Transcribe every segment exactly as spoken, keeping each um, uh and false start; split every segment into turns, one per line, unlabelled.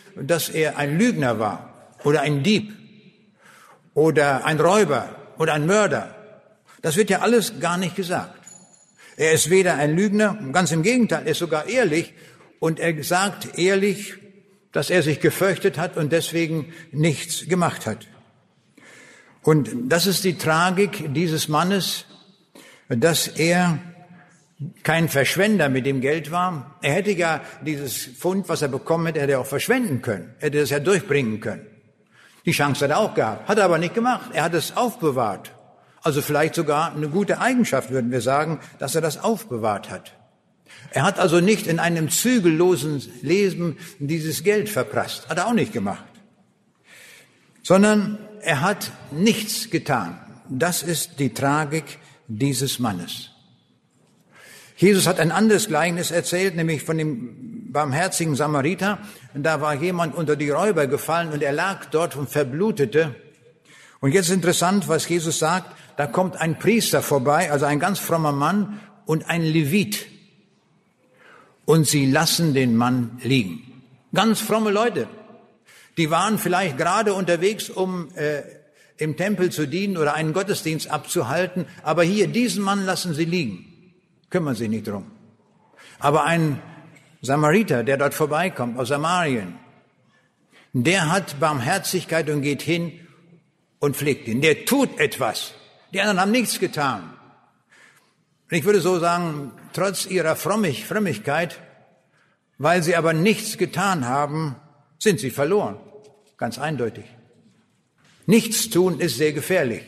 dass er ein Lügner war oder ein Dieb oder ein Räuber oder ein Mörder. Das wird ja alles gar nicht gesagt. Er ist weder ein Lügner, ganz im Gegenteil, er ist sogar ehrlich und er sagt ehrlich, dass er sich gefürchtet hat und deswegen nichts gemacht hat. Und das ist die Tragik dieses Mannes, dass er kein Verschwender mit dem Geld war. Er hätte ja dieses Pfund, was er bekommen hätte, hätte er auch verschwenden können. Er hätte es ja durchbringen können. Die Chance hat er auch gehabt, hat er aber nicht gemacht. Er hat es aufbewahrt. Also vielleicht sogar eine gute Eigenschaft, würden wir sagen, dass er das aufbewahrt hat. Er hat also nicht in einem zügellosen Leben dieses Geld verprasst. Hat er auch nicht gemacht. Sondern er hat nichts getan. Das ist die Tragik dieses Mannes. Jesus hat ein anderes Gleichnis erzählt, nämlich von dem barmherzigen Samariter. Da war jemand unter die Räuber gefallen und er lag dort und verblutete. Und jetzt ist interessant, was Jesus sagt. Da kommt ein Priester vorbei, also ein ganz frommer Mann und ein Levit. Und sie lassen den Mann liegen. Ganz fromme Leute. Die waren vielleicht gerade unterwegs, um äh, im Tempel zu dienen oder einen Gottesdienst abzuhalten. Aber hier, diesen Mann lassen sie liegen. Kümmern sich nicht drum. Aber ein Samariter, der dort vorbeikommt, aus Samarien, der hat Barmherzigkeit und geht hin und pflegt ihn. Der tut etwas. Die anderen haben nichts getan. Und ich würde so sagen, trotz ihrer Frommig, Frömmigkeit, weil sie aber nichts getan haben, sind sie verloren. Ganz eindeutig. Nichts tun ist sehr gefährlich.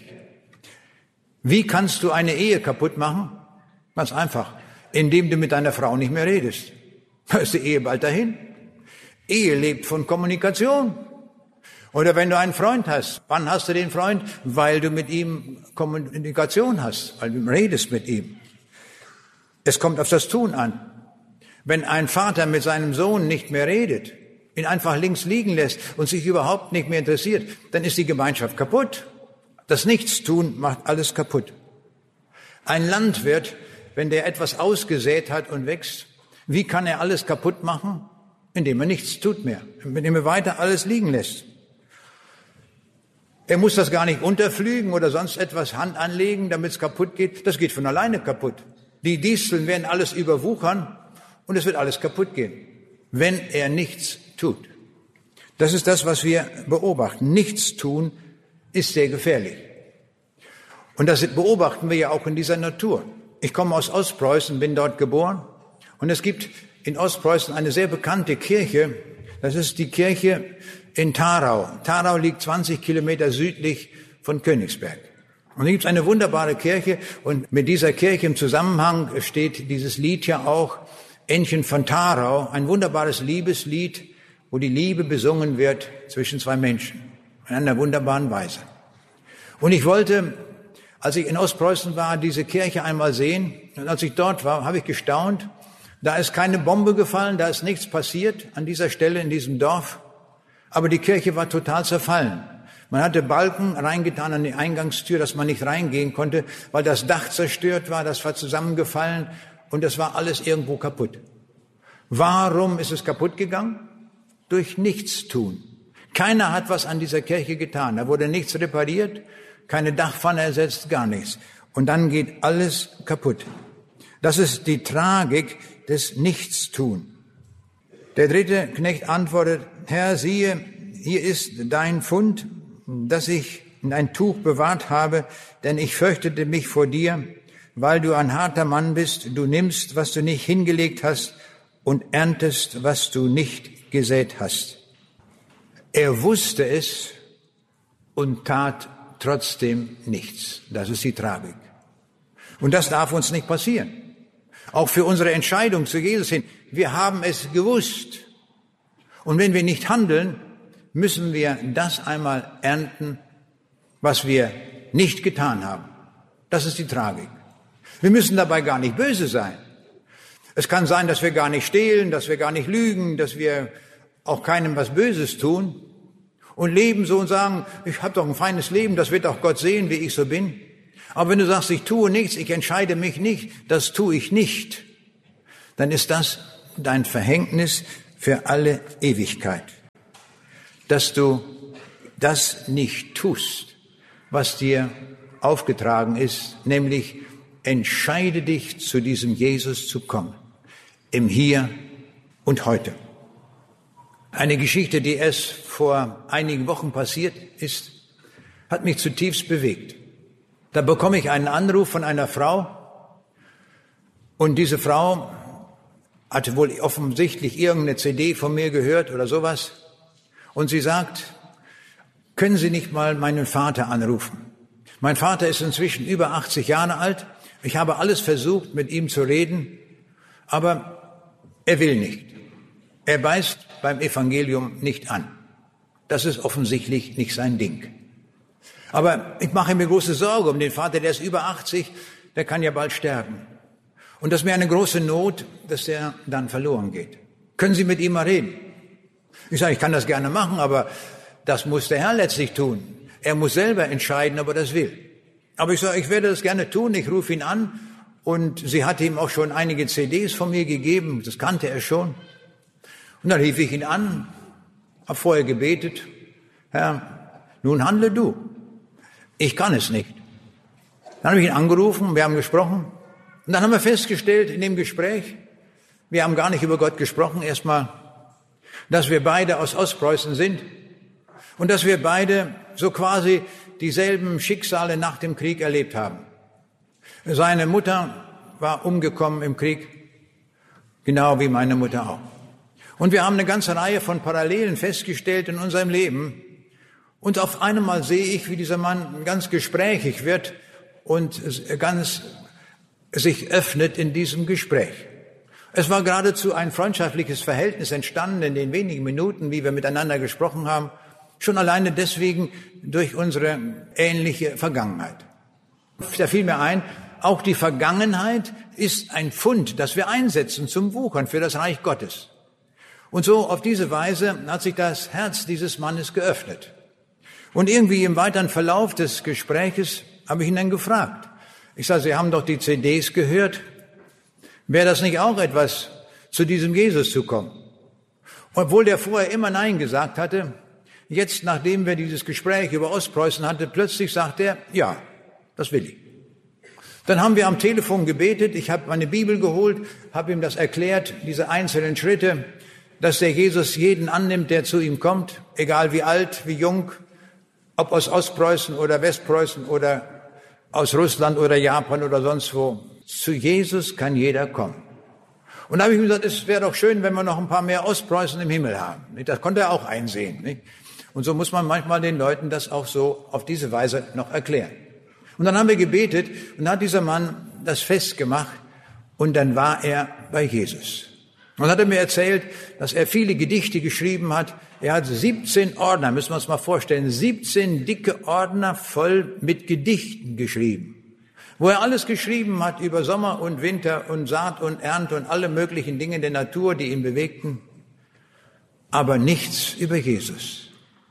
Wie kannst du eine Ehe kaputt machen? Ganz einfach, indem du mit deiner Frau nicht mehr redest. Da ist die Ehe bald dahin. Ehe lebt von Kommunikation. Oder wenn du einen Freund hast, wann hast du den Freund? Weil du mit ihm Kommunikation hast, weil du redest mit ihm. Es kommt auf das Tun an. Wenn ein Vater mit seinem Sohn nicht mehr redet, ihn einfach links liegen lässt und sich überhaupt nicht mehr interessiert, dann ist die Gemeinschaft kaputt. Das Nichtstun macht alles kaputt. Ein Landwirt, wenn der etwas ausgesät hat und wächst, wie kann er alles kaputt machen? Indem er nichts tut mehr, indem er weiter alles liegen lässt. Er muss das gar nicht unterpflügen oder sonst etwas Hand anlegen, damit es kaputt geht. Das geht von alleine kaputt. Die Disteln werden alles überwuchern und es wird alles kaputt gehen, wenn er nichts tut. Das ist das, was wir beobachten. Nichts tun ist sehr gefährlich. Und das beobachten wir ja auch in dieser Natur. Ich komme aus Ostpreußen, bin dort geboren. Und es gibt in Ostpreußen eine sehr bekannte Kirche. Das ist die Kirche in Tharau. Tharau liegt zwanzig Kilometer südlich von Königsberg. Und hier gibt es eine wunderbare Kirche. Und mit dieser Kirche im Zusammenhang steht dieses Lied ja auch, Ännchen von Tharau, ein wunderbares Liebeslied, wo die Liebe besungen wird zwischen zwei Menschen. In einer wunderbaren Weise. Und ich wollte, als ich in Ostpreußen war, diese Kirche einmal sehen. Und als ich dort war, habe ich gestaunt. Da ist keine Bombe gefallen, da ist nichts passiert an dieser Stelle in diesem Dorf. Aber die Kirche war total zerfallen. Man hatte Balken reingetan an die Eingangstür, dass man nicht reingehen konnte, weil das Dach zerstört war, das war zusammengefallen und das war alles irgendwo kaputt. Warum ist es kaputt gegangen? Durch Nichtstun. Keiner hat was an dieser Kirche getan. Da wurde nichts repariert, keine Dachpfanne ersetzt, gar nichts. Und dann geht alles kaputt. Das ist die Tragik des Nichtstun. Der dritte Knecht antwortet, Herr, siehe, hier ist dein Pfund, das ich in ein Tuch bewahrt habe, denn ich fürchtete mich vor dir, weil du ein harter Mann bist. Du nimmst, was du nicht hingelegt hast, und erntest, was du nicht gesät hast. Er wusste es und tat trotzdem nichts. Das ist die Tragik. Und das darf uns nicht passieren. Auch für unsere Entscheidung zu Jesus hin. Wir haben es gewusst. Und wenn wir nicht handeln, müssen wir das einmal ernten, was wir nicht getan haben. Das ist die Tragik. Wir müssen dabei gar nicht böse sein. Es kann sein, dass wir gar nicht stehlen, dass wir gar nicht lügen, dass wir auch keinem was Böses tun und leben so und sagen, ich habe doch ein feines Leben, das wird auch Gott sehen, wie ich so bin. Aber wenn du sagst, ich tue nichts, ich entscheide mich nicht, das tue ich nicht, dann ist das dein Verhängnis für alle Ewigkeit. dass du das nicht tust, was dir aufgetragen ist, nämlich entscheide dich, zu diesem Jesus zu kommen, im Hier und Heute. Eine Geschichte, die erst vor einigen Wochen passiert ist, hat mich zutiefst bewegt. Da bekomme ich einen Anruf von einer Frau und diese Frau hatte wohl offensichtlich irgendeine C D von mir gehört oder sowas und sie sagt, können Sie nicht mal meinen Vater anrufen? Mein Vater ist inzwischen über achtzig Jahre alt. Ich habe alles versucht, mit ihm zu reden, aber er will nicht. Er beißt beim Evangelium nicht an. Das ist offensichtlich nicht sein Ding. Aber ich mache mir große Sorge um den Vater, der ist über achtzig, der kann ja bald sterben. Und das ist mir eine große Not, dass der dann verloren geht. Können Sie mit ihm mal reden? Ich sage, ich kann das gerne machen, aber das muss der Herr letztlich tun. Er muss selber entscheiden, ob er das will. Aber ich sage, ich werde das gerne tun, ich rufe ihn an und sie hatte ihm auch schon einige C Ds von mir gegeben, das kannte er schon. Und dann rief ich ihn an, habe vorher gebetet, Herr, nun handle du. Ich kann es nicht. Dann habe ich ihn angerufen, wir haben gesprochen. Und dann haben wir festgestellt in dem Gespräch, wir haben gar nicht über Gott gesprochen, erstmal, dass wir beide aus Ostpreußen sind und dass wir beide so quasi dieselben Schicksale nach dem Krieg erlebt haben. Seine Mutter war umgekommen im Krieg, genau wie meine Mutter auch. Und wir haben eine ganze Reihe von Parallelen festgestellt in unserem Leben. Und auf einmal sehe ich, wie dieser Mann ganz gesprächig wird und ganz sich öffnet in diesem Gespräch. Es war geradezu ein freundschaftliches Verhältnis entstanden in den wenigen Minuten, wie wir miteinander gesprochen haben, schon alleine deswegen durch unsere ähnliche Vergangenheit. Da fiel mir ein, auch die Vergangenheit ist ein Pfund, das wir einsetzen zum Wuchern für das Reich Gottes. Und so auf diese Weise hat sich das Herz dieses Mannes geöffnet. Und irgendwie im weiteren Verlauf des Gespräches habe ich ihn dann gefragt. Ich sage, Sie haben doch die C Ds gehört. Wäre das nicht auch etwas, zu diesem Jesus zu kommen? Obwohl der vorher immer Nein gesagt hatte, jetzt, nachdem wir dieses Gespräch über Ostpreußen hatten, plötzlich sagt er, ja, das will ich. Dann haben wir am Telefon gebetet, ich habe meine Bibel geholt, habe ihm das erklärt, diese einzelnen Schritte, dass der Jesus jeden annimmt, der zu ihm kommt, egal wie alt, wie jung, ob aus Ostpreußen oder Westpreußen oder aus Russland oder Japan oder sonst wo. Zu Jesus kann jeder kommen. Und da habe ich ihm gesagt, es wäre doch schön, wenn wir noch ein paar mehr Ostpreußen im Himmel haben. Das konnte er auch einsehen. Nicht? Und so muss man manchmal den Leuten das auch so auf diese Weise noch erklären. Und dann haben wir gebetet und dann hat dieser Mann das festgemacht und dann war er bei Jesus. Und hat er mir erzählt, dass er viele Gedichte geschrieben hat. Er hat siebzehn Ordner, müssen wir uns mal vorstellen, siebzehn dicke Ordner voll mit Gedichten geschrieben. Wo er alles geschrieben hat über Sommer und Winter und Saat und Ernte und alle möglichen Dinge der Natur, die ihn bewegten. Aber nichts über Jesus.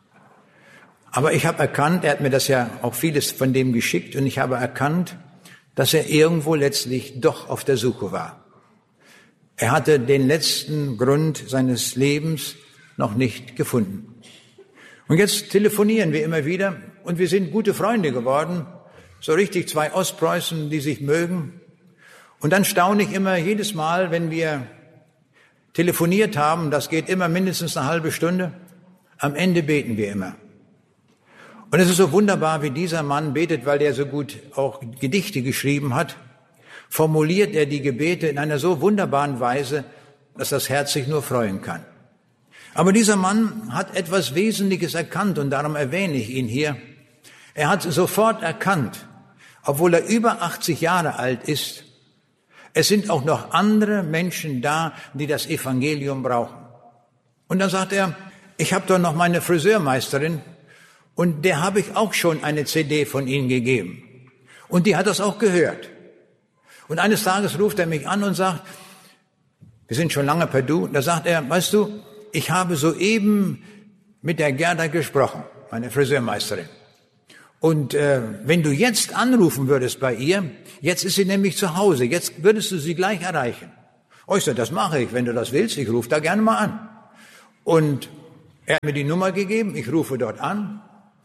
Aber ich habe erkannt, er hat mir das ja auch vieles von dem geschickt und ich habe erkannt, dass er irgendwo letztlich doch auf der Suche war. Er hatte den letzten Grund seines Lebens noch nicht gefunden. Und jetzt telefonieren wir immer wieder und wir sind gute Freunde geworden, so richtig zwei Ostpreußen, die sich mögen. Und dann staune ich immer jedes Mal, wenn wir telefoniert haben, das geht immer mindestens eine halbe Stunde, am Ende beten wir immer. Und es ist so wunderbar, wie dieser Mann betet, weil der so gut auch Gedichte geschrieben hat, formuliert er die Gebete in einer so wunderbaren Weise, dass das Herz sich nur freuen kann. Aber dieser Mann hat etwas Wesentliches erkannt und darum erwähne ich ihn hier. Er hat sofort erkannt, obwohl er über achtzig Jahre alt ist, es sind auch noch andere Menschen da, die das Evangelium brauchen. Und dann sagt er, ich habe doch noch meine Friseurmeisterin und der habe ich auch schon eine C D von Ihnen gegeben. Und die hat das auch gehört. Und eines Tages ruft er mich an und sagt, wir sind schon lange per Du, da sagt er, weißt du, ich habe soeben mit der Gerda gesprochen, meine Friseurmeisterin. Und äh, wenn du jetzt anrufen würdest bei ihr, jetzt ist sie nämlich zu Hause, jetzt würdest du sie gleich erreichen. Oh, ich sage, das mache ich, wenn du das willst, ich rufe da gerne mal an. Und Er hat mir die Nummer gegeben, ich rufe dort an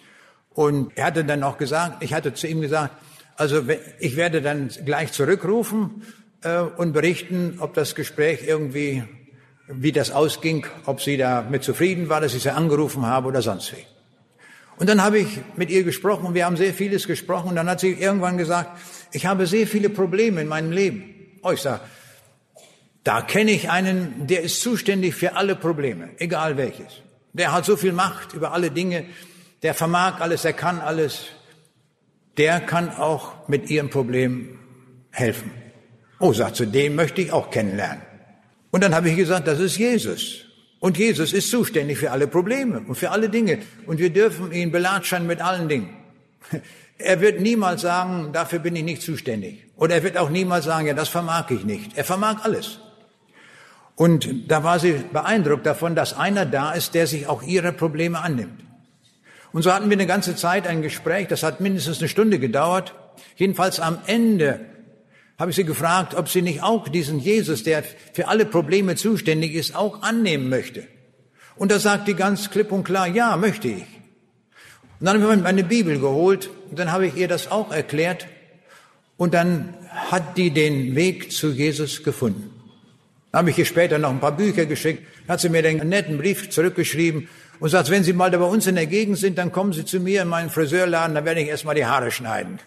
und er hatte dann auch gesagt, ich hatte zu ihm gesagt, also ich werde dann gleich zurückrufen äh, und berichten, ob das Gespräch irgendwie, wie das ausging, ob sie damit zufrieden war, dass ich sie angerufen habe oder sonst wie. Und dann habe ich mit ihr gesprochen und wir haben sehr vieles gesprochen und dann hat sie irgendwann gesagt, ich habe sehr viele Probleme in meinem Leben. Oh, ich sage, da kenne ich einen, der ist zuständig für alle Probleme, egal welches. Der hat so viel Macht über alle Dinge, der vermag alles, der kann alles. Der kann auch mit ihrem Problem helfen. Oh, sagt sie, den möchte ich auch kennenlernen. Und dann habe ich gesagt, das ist Jesus. Und Jesus ist zuständig für alle Probleme und für alle Dinge. Und wir dürfen ihn belatschern mit allen Dingen. Er wird niemals sagen, dafür bin ich nicht zuständig. Oder er wird auch niemals sagen, ja, das vermag ich nicht. Er vermag alles. Und da war sie beeindruckt davon, dass einer da ist, der sich auch ihrer Probleme annimmt. Und so hatten wir eine ganze Zeit ein Gespräch, das hat mindestens eine Stunde gedauert. Jedenfalls am Ende habe ich sie gefragt, ob sie nicht auch diesen Jesus, der für alle Probleme zuständig ist, auch annehmen möchte. Und da sagt die ganz klipp und klar, ja, möchte ich. Und dann habe ich meine Bibel geholt und dann habe ich ihr das auch erklärt und dann hat die den Weg zu Jesus gefunden. Dann habe ich ihr später noch ein paar Bücher geschickt, hat sie mir den netten Brief zurückgeschrieben und sagt, wenn Sie mal da bei uns in der Gegend sind, dann kommen Sie zu mir in meinen Friseurladen, dann werde ich erstmal die Haare schneiden.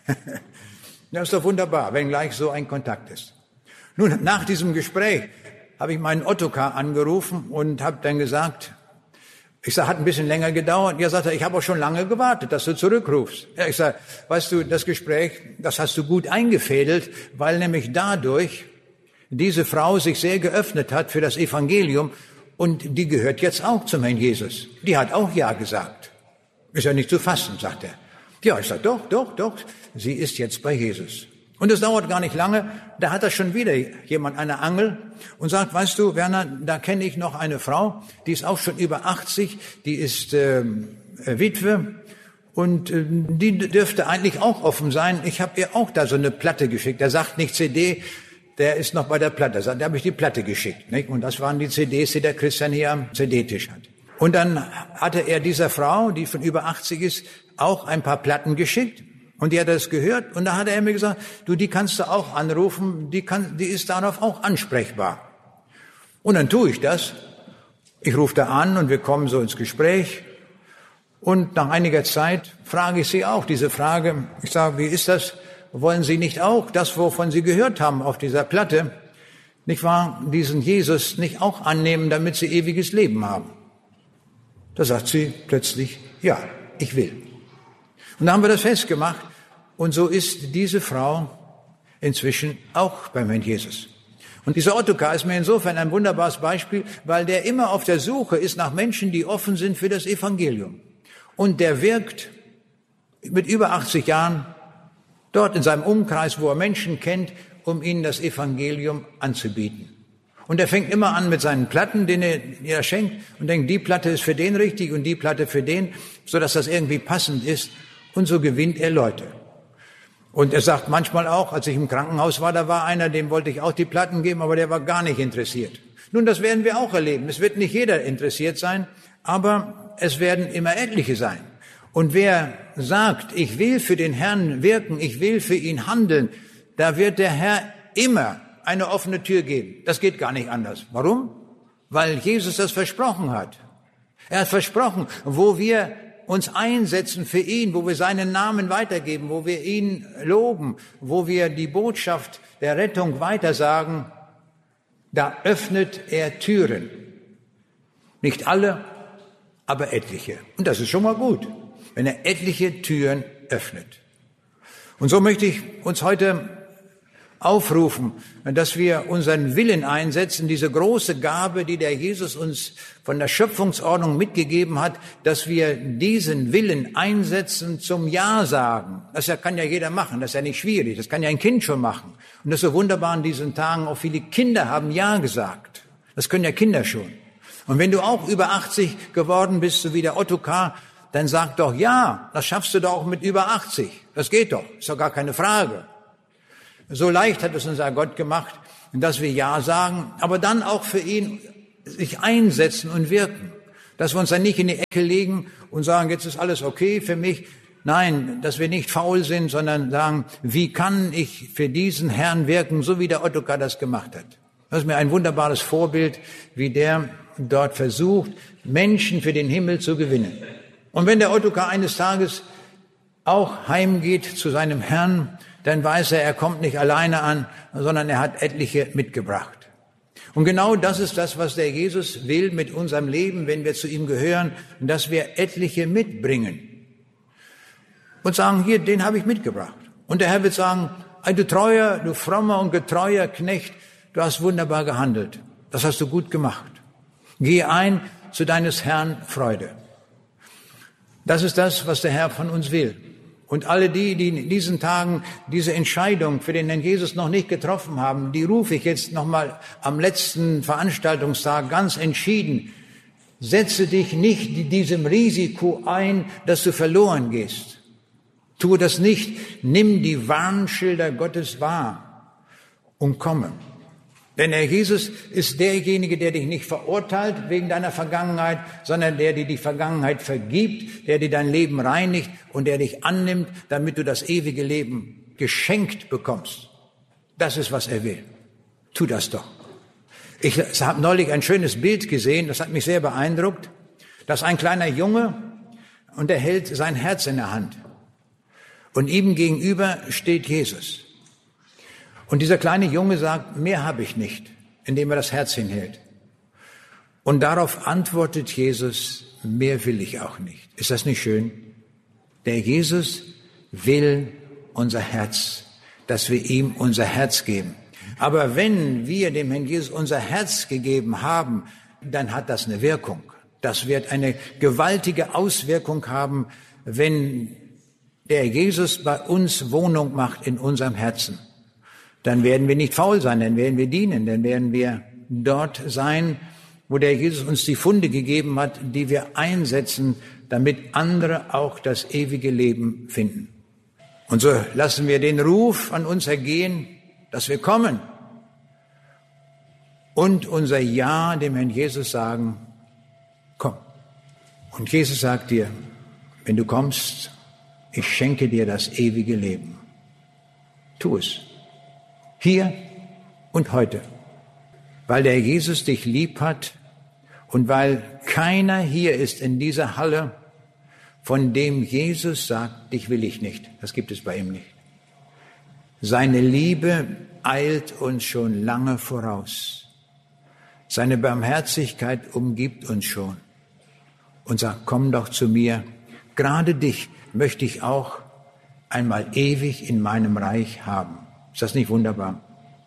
Das ist doch wunderbar, wenn gleich so ein Kontakt ist. Nun, nach diesem Gespräch habe ich meinen Ottokar angerufen und habe dann gesagt, ich sage, hat ein bisschen länger gedauert. Ja, sagt er, ich habe auch schon lange gewartet, dass du zurückrufst. Ja, ich sage, weißt du, das Gespräch, das hast du gut eingefädelt, weil nämlich dadurch diese Frau sich sehr geöffnet hat für das Evangelium und die gehört jetzt auch zum Herrn Jesus. Die hat auch Ja gesagt. Ist ja nicht zu fassen, sagt er. Ja, ich sage, doch, doch, doch, sie ist jetzt bei Jesus. Und es dauert gar nicht lange, da hat er schon wieder jemand eine Angel und sagt, weißt du, Werner, da kenne ich noch eine Frau, die ist auch schon über achtzig, die ist äh, Witwe und äh, die dürfte eigentlich auch offen sein. Ich habe ihr auch da so eine Platte geschickt. Er sagt nicht C D, der ist noch bei der Platte. Da habe ich die Platte geschickt. Nicht? Und das waren die C Ds, die der Christian hier am C D-Tisch hat. Und dann hatte er dieser Frau, die von über achtzig ist, auch ein paar Platten geschickt. Und die hat das gehört. Und da hat er mir gesagt, du, die kannst du auch anrufen, die kann, die ist darauf auch ansprechbar. Und dann tue ich das. Ich rufe da an und wir kommen so ins Gespräch. Und nach einiger Zeit frage ich sie auch diese Frage. Ich sage, wie ist das? Wollen Sie nicht auch das, wovon Sie gehört haben auf dieser Platte, nicht wahr, diesen Jesus nicht auch annehmen, damit Sie ewiges Leben haben? Da sagt sie plötzlich, ja, ich will. Und da haben wir das festgemacht. Und so ist diese Frau inzwischen auch beim Herrn Jesus. Und dieser Ottokar ist mir insofern ein wunderbares Beispiel, weil der immer auf der Suche ist nach Menschen, die offen sind für das Evangelium. Und der wirkt mit über achtzig Jahren dort in seinem Umkreis, wo er Menschen kennt, um ihnen das Evangelium anzubieten. Und er fängt immer an mit seinen Platten, denen er, die er schenkt, und denkt, die Platte ist für den richtig und die Platte für den, sodass das irgendwie passend ist. Und so gewinnt er Leute. Und er sagt manchmal auch, als ich im Krankenhaus war, da war einer, dem wollte ich auch die Platten geben, aber der war gar nicht interessiert. Nun, das werden wir auch erleben. Es wird nicht jeder interessiert sein, aber es werden immer etliche sein. Und wer sagt, ich will für den Herrn wirken, ich will für ihn handeln, da wird der Herr immer eine offene Tür geben. Das geht gar nicht anders. Warum? Weil Jesus das versprochen hat. Er hat versprochen, wo wir uns einsetzen für ihn, wo wir seinen Namen weitergeben, wo wir ihn loben, wo wir die Botschaft der Rettung weitersagen, da öffnet er Türen. Nicht alle, aber etliche. Und das ist schon mal gut, wenn er etliche Türen öffnet. Und so möchte ich uns heute aufrufen, dass wir unseren Willen einsetzen, diese große Gabe, die der Jesus uns von der Schöpfungsordnung mitgegeben hat, dass wir diesen Willen einsetzen zum Ja sagen. Das kann ja jeder machen, das ist ja nicht schwierig, das kann ja ein Kind schon machen. Und das ist so wunderbar in diesen Tagen, auch viele Kinder haben Ja gesagt. Das können ja Kinder schon. Und wenn du auch über achtzig geworden bist, so wie der Ottokar, dann sag doch ja, das schaffst du doch auch mit über achtzig. Das geht doch, ist doch gar keine Frage. So leicht hat es unser Gott gemacht, dass wir Ja sagen, aber dann auch für ihn sich einsetzen und wirken. Dass wir uns dann nicht in die Ecke legen und sagen, jetzt ist alles okay für mich. Nein, dass wir nicht faul sind, sondern sagen, wie kann ich für diesen Herrn wirken, so wie der Ottokar das gemacht hat. Das ist mir ein wunderbares Vorbild, wie der dort versucht, Menschen für den Himmel zu gewinnen. Und wenn der Ottokar eines Tages auch heimgeht zu seinem Herrn, dann weiß er, er kommt nicht alleine an, sondern er hat etliche mitgebracht. Und genau das ist das, was der Jesus will mit unserem Leben, wenn wir zu ihm gehören, dass wir etliche mitbringen. Und sagen, hier, den habe ich mitgebracht. Und der Herr wird sagen, du treuer, du frommer und getreuer Knecht, du hast wunderbar gehandelt. Das hast du gut gemacht. Geh ein zu deines Herrn Freude. Das ist das, was der Herr von uns will. Und alle die, die in diesen Tagen diese Entscheidung für den Herrn Jesus noch nicht getroffen haben, die rufe ich jetzt nochmal am letzten Veranstaltungstag ganz entschieden. Setze dich nicht diesem Risiko ein, dass du verloren gehst. Tue das nicht. Nimm die Warnschilder Gottes wahr und komme. Denn der Jesus ist derjenige, der dich nicht verurteilt wegen deiner Vergangenheit, sondern der dir die Vergangenheit vergibt, der dir dein Leben reinigt und der dich annimmt, damit du das ewige Leben geschenkt bekommst. Das ist, was er will. Tu das doch. Ich habe neulich ein schönes Bild gesehen, das hat mich sehr beeindruckt. Das ist ein kleiner Junge und er hält sein Herz in der Hand. Und ihm gegenüber steht Jesus. Und dieser kleine Junge sagt, mehr habe ich nicht, indem er das Herz hinhält. Und darauf antwortet Jesus, mehr will ich auch nicht. Ist das nicht schön? Der Jesus will unser Herz, dass wir ihm unser Herz geben. Aber wenn wir dem Herrn Jesus unser Herz gegeben haben, dann hat das eine Wirkung. Das wird eine gewaltige Auswirkung haben, wenn der Jesus bei uns Wohnung macht in unserem Herzen. Dann werden wir nicht faul sein, dann werden wir dienen, dann werden wir dort sein, wo der Jesus uns die Funde gegeben hat, die wir einsetzen, damit andere auch das ewige Leben finden. Und so lassen wir den Ruf an uns ergehen, dass wir kommen und unser Ja dem Herrn Jesus sagen, komm. Und Jesus sagt dir, wenn du kommst, ich schenke dir das ewige Leben. Tu es. Hier und heute. Weil der Jesus dich lieb hat und weil keiner hier ist in dieser Halle, von dem Jesus sagt, dich will ich nicht. Das gibt es bei ihm nicht. Seine Liebe eilt uns schon lange voraus. Seine Barmherzigkeit umgibt uns schon und sagt, komm doch zu mir. Gerade dich möchte ich auch einmal ewig in meinem Reich haben. Ist das nicht wunderbar?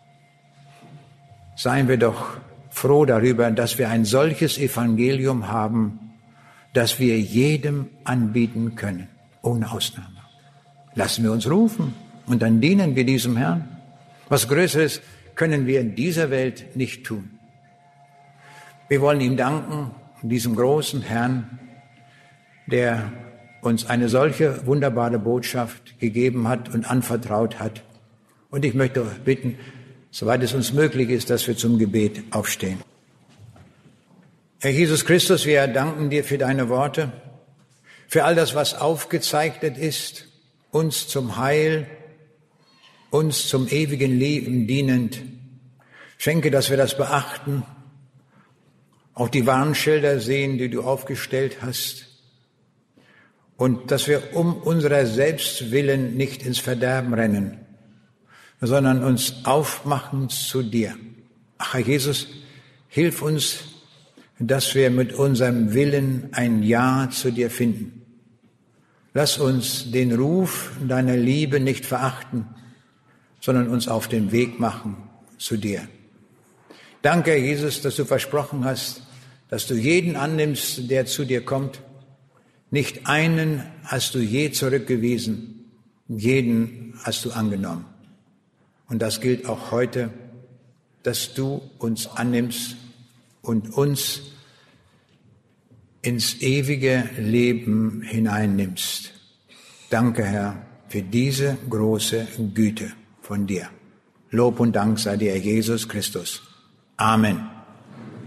Seien wir doch froh darüber, dass wir ein solches Evangelium haben, das wir jedem anbieten können, ohne Ausnahme. Lassen wir uns rufen und dann dienen wir diesem Herrn. Was Größeres können wir in dieser Welt nicht tun. Wir wollen ihm danken, diesem großen Herrn, der uns eine solche wunderbare Botschaft gegeben hat und anvertraut hat. Und ich möchte euch bitten, soweit es uns möglich ist, dass wir zum Gebet aufstehen. Herr Jesus Christus, wir danken dir für deine Worte, für all das, was aufgezeichnet ist, uns zum Heil, uns zum ewigen Leben dienend. Schenke, dass wir das beachten, auch die Warnschilder sehen, die du aufgestellt hast, und dass wir um unserer selbst willen nicht ins Verderben rennen, sondern uns aufmachen zu dir. Ach, Herr Jesus, hilf uns, dass wir mit unserem Willen ein Ja zu dir finden. Lass uns den Ruf deiner Liebe nicht verachten, sondern uns auf den Weg machen zu dir. Danke, Herr Jesus, dass du versprochen hast, dass du jeden annimmst, der zu dir kommt. Nicht einen hast du je zurückgewiesen, jeden hast du angenommen. Und das gilt auch heute, dass du uns annimmst und uns ins ewige Leben hineinnimmst. Danke, Herr, für diese große Güte von dir. Lob und Dank sei dir, Jesus Christus. Amen.